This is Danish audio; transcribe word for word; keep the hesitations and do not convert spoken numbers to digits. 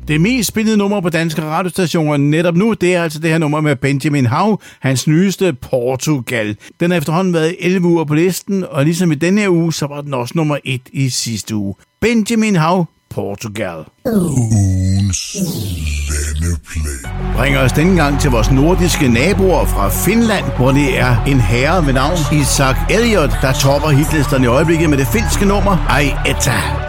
Det mest spillede nummer på danske radiostationer netop nu, det er altså det her nummer med Benjamin Hav, hans nyeste Portugal. Den har efterhånden været elleve uger på listen, og ligesom i denne her uge, så var den også nummer et i sidste uge. Benjamin Hav, Portugal. Ugens Landeplay Bringer os denne gang til vores nordiske naboer fra Finland, hvor det er en herre ved navn Isaac Elliot, der topper hitlisterne i øjeblikket med det finske nummer Ai Etta.